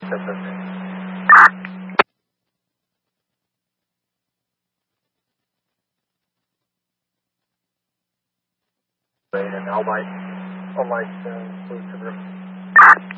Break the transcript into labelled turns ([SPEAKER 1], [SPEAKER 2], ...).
[SPEAKER 1] That's okay. And I'll light blue to the